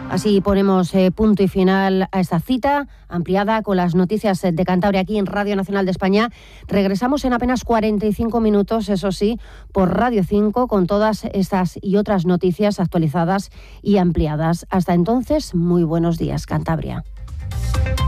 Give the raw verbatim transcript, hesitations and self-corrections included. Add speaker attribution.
Speaker 1: Así ponemos eh, punto y final a esta cita ampliada con las noticias de Cantabria aquí en Radio Nacional de España. Regresamos en apenas cuarenta y cinco minutos, eso sí, por Radio cinco con todas estas y otras noticias actualizadas y ampliadas. Hasta entonces, muy buenos días, Cantabria.